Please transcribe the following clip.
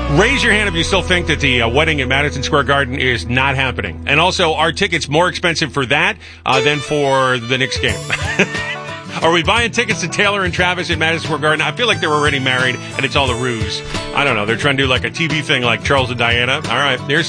Raise your hand if you still think that the wedding at Madison Square Garden is not happening. And also, are tickets more expensive for that than for the Knicks game? Are we buying tickets to Taylor and Travis at Madison Square Garden? I feel like they're already married, and it's all a ruse. I don't know. They're trying to do like a TV thing like Charles and Diana. All right, here's